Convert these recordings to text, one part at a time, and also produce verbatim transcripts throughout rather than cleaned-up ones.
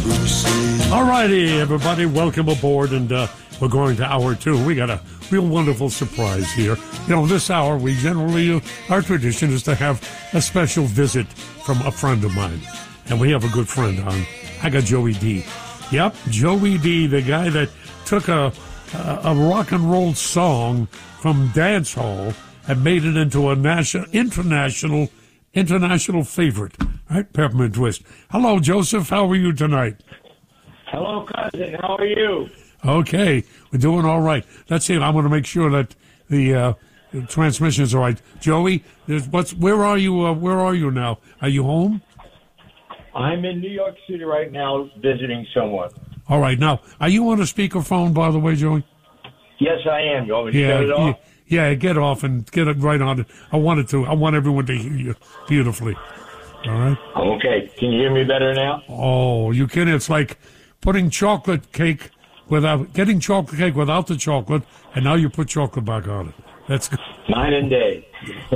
All righty, everybody, welcome aboard, and uh, we're going to hour two. We got a real wonderful surprise here. You know, this hour, we generally, uh, our tradition is to have a special visit from a friend of mine, and we have a good friend on. I got Joey D. Yep, Joey D, the guy that took a, a, a rock and roll song from dance hall and made it into a national, international, international favorite, right? Peppermint Twist. Hello, Joseph. How are you tonight? Hello, cousin. How are you? Okay, we're doing all right. Let's see. I'm going to make sure that the uh, transmission is all right. Joey, there's, what's where are you? Uh, where are you now? Are you home? I'm in New York City right now, visiting someone. All right. Now, are you on a speakerphone, by the way, Joey? Yes, I am. You want me to yeah, shut it off? Yeah, yeah, get off and get it right on it. I wanted to. I want everyone to hear you beautifully. All right. Okay. Can you hear me better now? Oh, you can. It's like putting chocolate cake without getting chocolate cake without the chocolate, and now you put chocolate back on it. That's good. Night and day.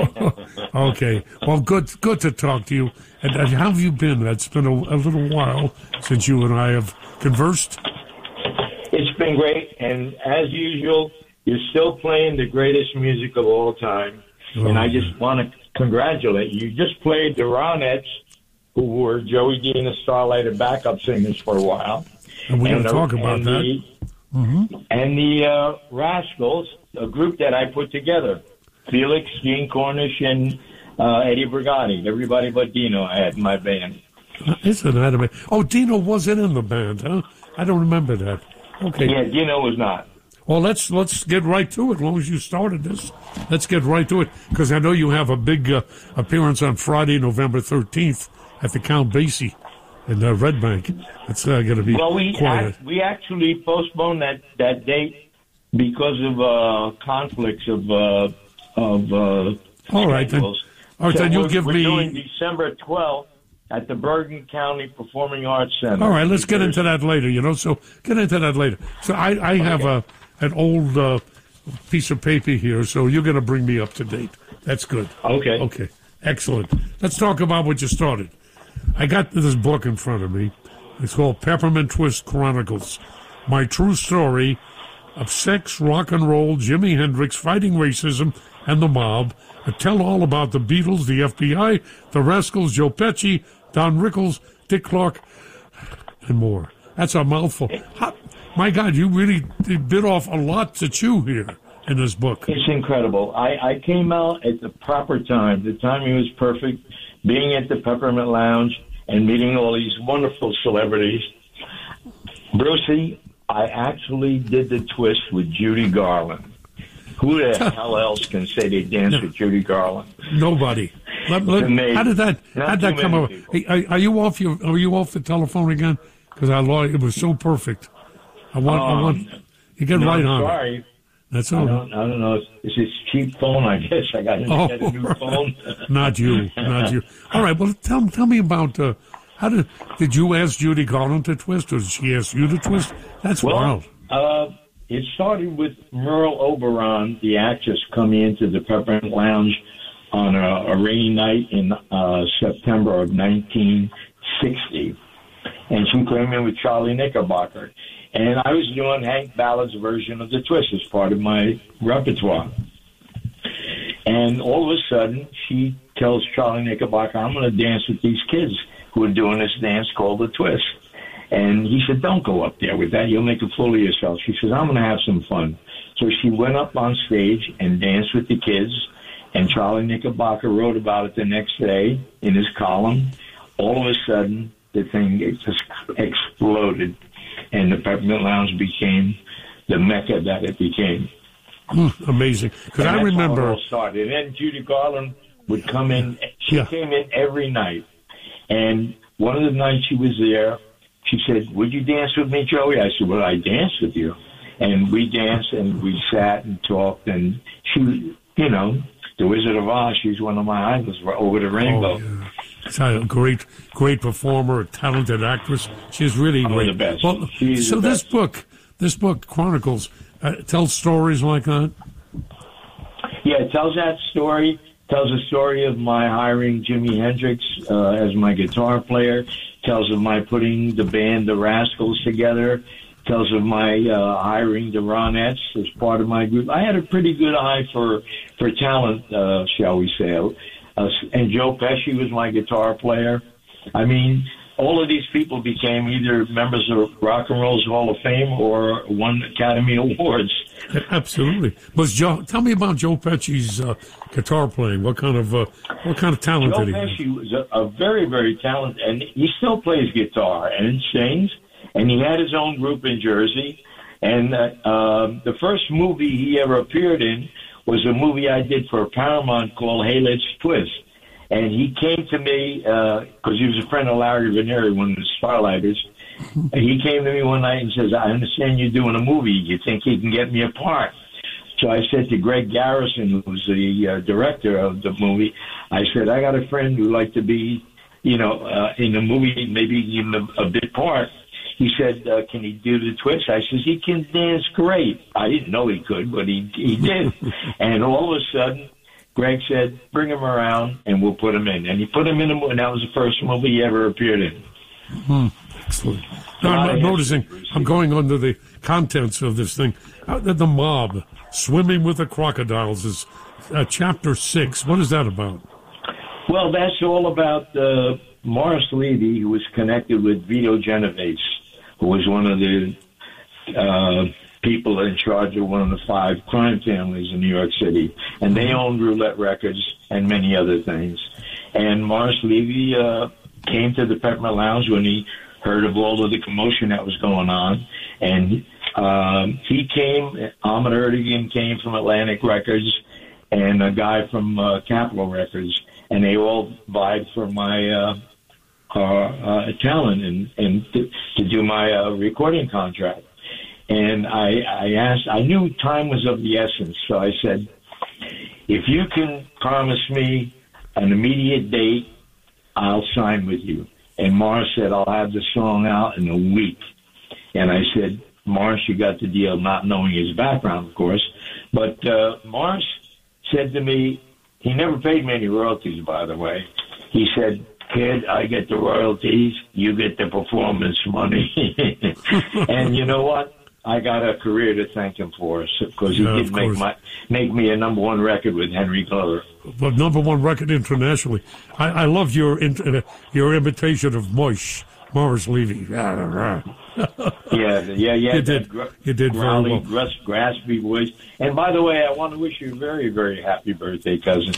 Okay. Well, good. Good to talk to you. And, and how have you been? It's been a, a little while since you and I have conversed. It's been great, and as usual, you're still playing the greatest music of all time. Oh, and I just want to congratulate you. You just played the Ronettes, who were Joey D and the Starlight and backup singers for a while. And we're going to the, talk about and that. The, mm-hmm. And the uh, Rascals, a group that I put together. Felix, Gene Cornish, and uh, Eddie Brigatti. Everybody but Dino I had in my band. Isn't that amazing? Oh, Dino wasn't in the band, huh? I don't remember that. Okay. Yeah, Dino was not. Well, let's let's get right to it. As long as you started this, let's get right to it, because I know you have a big uh, appearance on Friday, November thirteenth, at the Count Basie in uh, Red Bank. It's uh, going to be well, we quiet. Act, we actually postponed that, that date because of uh, conflicts of uh, of uh, all right then. All right, so then you'll we're, give we're me doing December twelfth at the Bergen County Performing Arts Center. All right, let's get into that later. You know, so get into that later. So I, I have okay. a an old uh, piece of paper here, so you're going to bring me up to date. That's good. Okay. Okay. Excellent. Let's talk about what you started. I got this book in front of me. It's called Peppermint Twist Chronicles: My True Story of Sex, Rock and Roll, Jimi Hendrix, Fighting Racism, and the Mob. I tell all about the Beatles, the F B I, the Rascals, Joe Pesci, Don Rickles, Dick Clark, and more. That's a mouthful. How, my God, you really bit off a lot to chew here in this book. It's incredible. I, I came out at the proper time. The timing was perfect. Being at the Peppermint Lounge and meeting all these wonderful celebrities. Brucey, I actually did the twist with Judy Garland. Who the hell else can say they danced no. with Judy Garland? Nobody. Let, let, how did that? How did that come over? Hey, are, are you off your? Are you off the telephone again? Because I lost. It was so perfect. I want. Um, I want. You get no, right I'm on. Sorry. That's all. I don't, I don't know. It's, it's this cheap phone. I guess I got to oh, get a new phone. Not you. Not you. All right. Well, tell tell me about. Uh, how did did you ask Judy Garland to twist, or did she ask you to twist? That's well, wild. Uh, it started with Merle Oberon, the actress, coming into the Peppermint Lounge on a, a rainy night in uh, September of nineteen sixty. And she came in with Charlie Knickerbocker. And I was doing Hank Ballard's version of the twist as part of my repertoire. And all of a sudden, she tells Charlie Knickerbocker, I'm going to dance with these kids who are doing this dance called the twist. And he said, don't go up there with that. You'll make a fool of yourself. She says, I'm going to have some fun. So she went up on stage and danced with the kids. And Charlie Knickerbocker wrote about it the next day in his column. All of a sudden, the thing it just exploded. And the Peppermint Lounge became the mecca that it became. Mm, amazing. Because I remember. How it all started. And then Judy Garland would come in. She yeah. came in every night. And one of the nights she was there, she said, would you dance with me, Joey? I said, well, I danced with you. And we danced and we sat and talked. And she, you know, the Wizard of Oz, she's one of my idols over the rainbow. Oh, yeah. She's a great, great performer, a talented actress. She's really oh, great. the best. Well, she's so the this best. book, this book chronicles, uh, tells stories like that? Yeah, it tells that story. tells a story of my hiring Jimi Hendrix uh, as my guitar player, tells of my putting the band The Rascals together, tells of my uh, hiring the Ronettes as part of my group. I had a pretty good eye for, for talent, uh, shall we say. Uh, and Joe Pesci was my guitar player. I mean, all of these people became either members of Rock and Roll's Hall of Fame or won Academy Awards. Absolutely. Was Joe? Tell me about Joe Pesci's uh, guitar playing. What kind of uh, what kind of talent Joe did he have? Pesci was a, a very, very talented, and he still plays guitar and sings. And he had his own group in Jersey. And uh, uh, the first movie he ever appeared in was a movie I did for Paramount called Hey, Let's Twist. And he came to me, because uh, he was a friend of Larry Veneri, one of the Starlighters. He came to me one night and says, I understand you're doing a movie. You think you can get me a part? So I said to Greg Garrison, who was the uh, director of the movie, I said, I got a friend who'd like to be, you know, uh, in the movie, maybe even a, a bit part. He said, uh, can he do the twist? I says, he can dance great. I didn't know he could, but he, he did. And all of a sudden, Greg said, bring him around and we'll put him in. And he put him in, a, and that was the first movie he ever appeared in. Hmm. Excellent. Now, I'm noticing, I'm going under the contents of this thing. Uh, the, the Mob, Swimming with the Crocodiles, is uh, chapter six. What is that about? Well, that's all about uh, Morris Levy, who was connected with Vito Genovese, who was one of the uh, people in charge of one of the five crime families in New York City. And they owned Roulette Records and many other things. And Morris Levy uh, came to the Peppermint Lounge when he heard of all of the commotion that was going on. And um, he came, Ahmet Ertegun came from Atlantic Records, and a guy from uh, Capitol Records. And they all vied for my uh, uh, uh, talent and, and to, to do my uh, recording contract. And I, I asked, I knew time was of the essence, so I said, if you can promise me an immediate date, I'll sign with you. And Morris said, I'll have the song out in a week. And I said, Morris, you got the deal, not knowing his background, of course. But uh, Morris said to me, he never paid me any royalties, by the way. He said, kid, I get the royalties, you get the performance money. And you know what? I got a career to thank him for, because he yeah, did make my make me a number one record with Henry Glover. But number one record internationally. I, I love your uh, your imitation of Moish, Morris Levy. yeah, yeah, yeah. You did. Gr- you did very well. Grass, graspy voice. And by the way, I want to wish you a very, very happy birthday, cousin.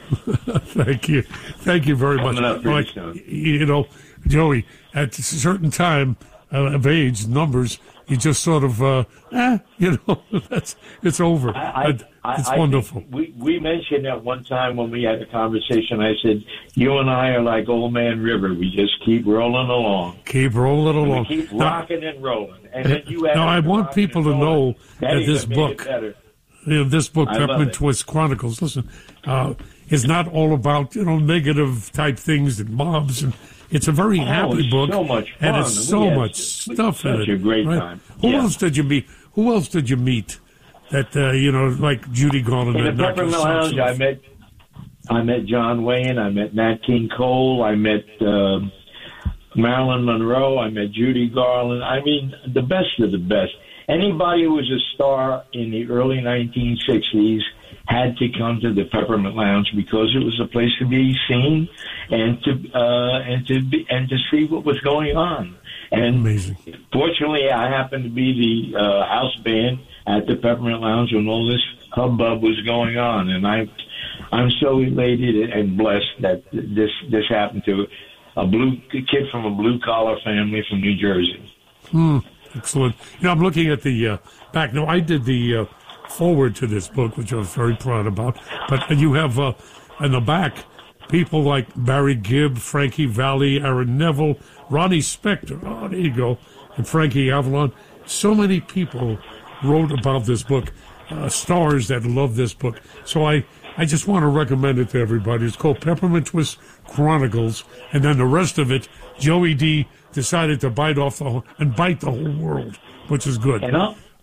Thank you, thank you very Coming much. Up pretty like, soon. You know, Joey, at a certain time uh, of age, numbers. You just sort of, uh, eh, you know, that's it's over. I, I, it's I wonderful. We we mentioned that one time when we had a conversation. I said, "You and I are like Old Man River. We just keep rolling along. Keep rolling And along. we keep Now- rocking and rolling." And then you Now, I added want rocking people and to rolling. know that even this made book- it better. You know, this book, I love Peppermint it. Twist Chronicles, listen, uh, is not all about, you know, negative type things and mobs. And it's a very Oh, happy it's book. so much And fun. it's We so had much such stuff in it. a great right? time. Who Yeah. else did you meet? Who else did you meet that, uh, you know, like Judy Garland? In the and knocked your Peppermint socks Lounge, off? I met I met John Wayne. I met Nat King Cole. I met uh, Marilyn Monroe. I met Judy Garland. I mean, the best of the best. Anybody who was a star in the early nineteen sixties had to come to the Peppermint Lounge because it was a place to be seen and to uh, and to be, and to see what was going on. And Amazing. fortunately, I happened to be the uh, house band at the Peppermint Lounge when all this hubbub was going on, and I, I'm so elated and blessed that this this happened to a blue a kid from a blue collar family from New Jersey. Hmm. Excellent. You know, I'm looking at the uh, back. No, I did the uh, forward to this book, which I was very proud about. But you have uh, in the back people like Barry Gibb, Frankie Valli, Aaron Neville, Ronnie Spector. Oh, there you go. And Frankie Avalon. So many people wrote about this book, uh, stars that love this book. So I, I just want to recommend it to everybody. It's called Peppermint Twist Chronicles. And then the rest of it, Joey D decided to bite off the whole, and bite the whole world, which is good. And I'll,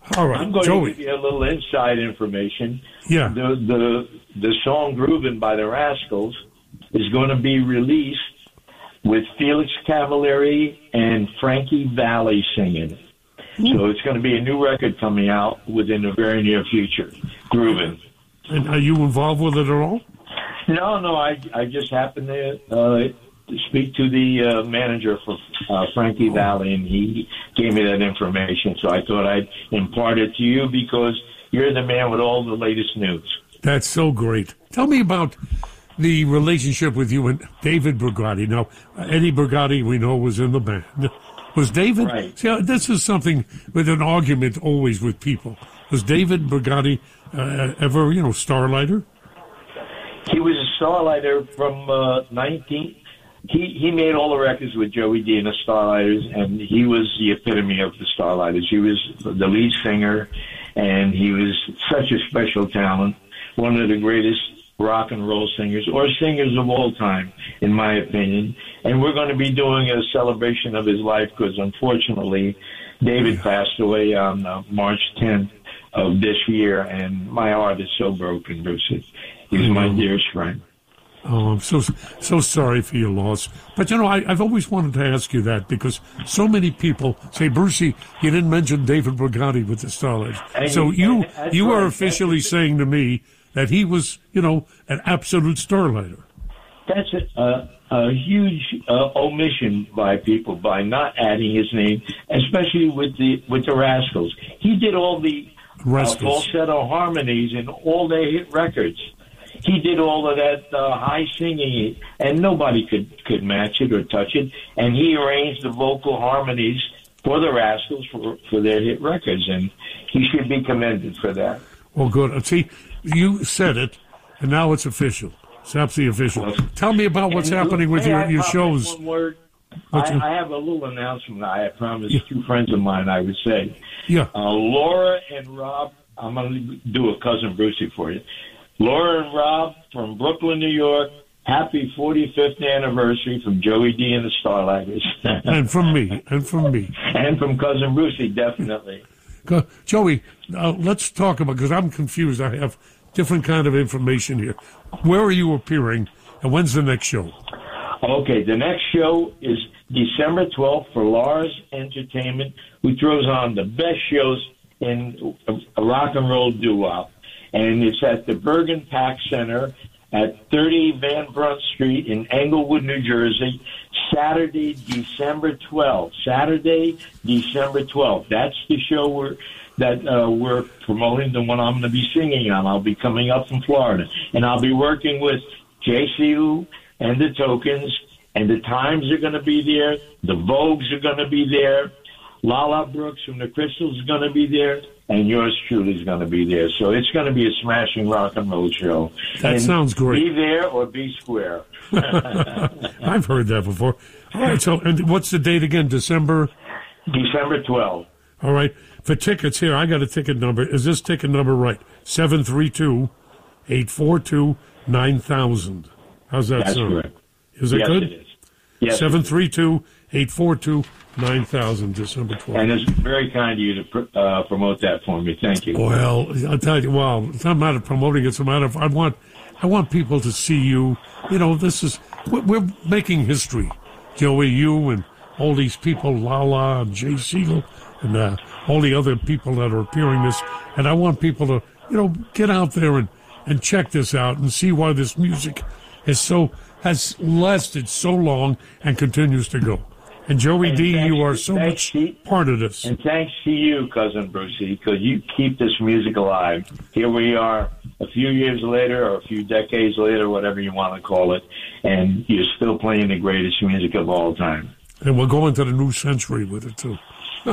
All right, I'm going Joey. to give you a little inside information. Yeah. The the the song "Groovin'" by the Rascals is going to be released with Felix Cavaliere and Frankie Valli singing. Mm. So it's going to be a new record coming out within the very near future. "Groovin'." And are you involved with it at all? No, no. I I just happened to uh, speak to the uh, manager for uh, Frankie Valli, and he gave me that information. So I thought I'd impart it to you because you're the man with all the latest news. That's so great. Tell me about the relationship with you and David Brigatti. Now, Eddie Brigatti, we know, was in the band. Was David? Right. See, this is something with an argument always with people. Was David Brigatti uh, ever, you know, Starlighter? He was a Starlighter from uh, nineteen. He he made all the records with Joey D and the Starlighters, and he was the epitome of the Starlighters. He was the lead singer, and he was such a special talent. One of the greatest rock and roll singers, or singers of all time, in my opinion. And we're going to be doing a celebration of his life because, unfortunately, David passed away on uh, March tenth of this year, and my heart is so broken, Brucey. He's my dearest friend. Oh, I'm so so sorry for your loss. But, you know, I, I've always wanted to ask you that because so many people say, Brucey, you didn't mention David Brigatti with the Starlighters. And so you, you and you right. are officially saying to me that he was, you know, an absolute Starlighter. That's a, a huge uh, omission by people by not adding his name, especially with the with the Rascals. He did all the uh, falsetto harmonies in all their hit records. He did all of that uh, high singing, and nobody could, could match it or touch it. And he arranged the vocal harmonies for the Rascals for, for their hit records, and he should be commended for that. Well, good. See, you said it, and now it's official. It's absolutely official. Well, Tell me about what's happening with your, your shows. One word. I, I have a little announcement I promised yeah. two friends of mine I would say. Yeah. Uh, Laura and Rob, I'm going to do a Cousin Brucey for you. Laura and Rob from Brooklyn, New York, happy forty-fifth anniversary from Joey D and the Starlighters. And from me, and from me. And from Cousin Brucey, definitely. Joey, uh, let's talk about, because I'm confused. I have different kind of information here. Where are you appearing, and when's the next show? Okay, the next show is December twelfth for Lars Entertainment, who throws on the best shows in a rock and roll doo-wop. And it's at the Bergen Pack Center at thirty Van Brunt Street in Englewood, New Jersey, Saturday, December twelfth. Saturday, December twelfth. That's the show we're, that uh, we're promoting, the one I'm going to be singing on. I'll be coming up from Florida. And I'll be working with J C U and the Tokens, and the Times are going to be there. The Vogues are going to be there. Lala Brooks from the Crystals is going to be there. And yours truly is going to be there. So it's going to be a smashing rock and roll show. That and sounds great. Be there or be square. I've heard that before. All right, so and what's the date again? December? December twelfth. All right. For tickets here, I got a ticket number. Is this ticket number right? seven three two, eight four two, nine thousand. How's that That's sound? correct. Is it yes, good? It is. Yes, seven three two, eight four two, nine thousand, December twelfth. And it's very kind of you to pr- uh, promote that for me. Thank you. Well, I'll tell you, well, it's not a matter of promoting it. It's a matter of, I want, I want people to see you. You know, this is, we're, we're making history. Joey, you and all these people, Lala and Jay Siegel, and uh, all the other people that are appearing this. And I want people to, you know, get out there and, and check this out and see why this music is so, has lasted so long and continues to go. And Joey and D, you are so much you, part of this. And thanks to you, Cousin Brucey, because you keep this music alive. Here we are a few years later or a few decades later, whatever you want to call it, and you're still playing the greatest music of all time. And we'll go into the new century with it, too.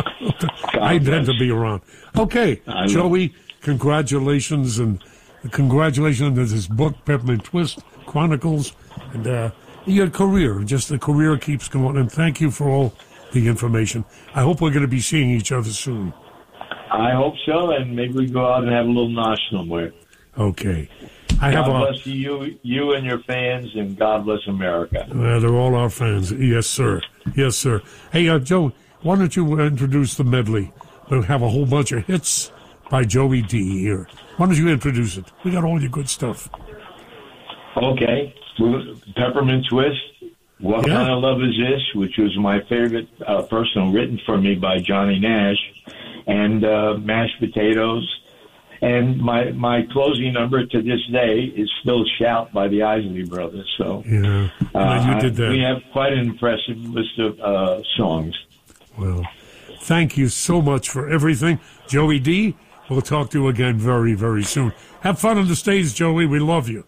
I intend to be around. Okay, Joey, congratulations, and congratulations on this book, Peppermint Twist Chronicles, and uh, your career. Just the career keeps going, and thank you for all the information. I hope we're going to be seeing each other soon. I hope so, and maybe we go out and have a little nosh somewhere. Okay. I God have bless a, you, you and your fans, and God bless America. Uh, they're all our fans. Yes, sir. Yes, sir. Hey, uh, Joe, why don't you introduce the medley we'll have a whole bunch of hits by Joey D here. Why don't you introduce it? We got all your good stuff. Okay. Peppermint Twist. What Yeah. Kind of Love Is This? Which was my favorite uh, personal, written for me by Johnny Nash. And uh, Mashed Potatoes. And my my closing number to this day is still Shout by the Isley Brothers. So Yeah, uh, you did that. we have quite an impressive list of uh, songs. Well, thank you so much for everything. Joey D, we'll talk to you again very, very soon. Have fun on the stage, Joey. We love you.